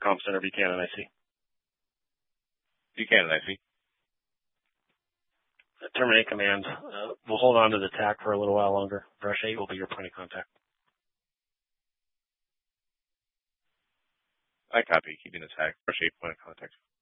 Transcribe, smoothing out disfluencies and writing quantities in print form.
comm center, Buchanan, I see. Buchanan, I see. Terminate command. We'll hold on to the TAC for a little while longer. Brush 8 will be your point of contact. I copy. Keeping the TAC. Brush 8 point of contact.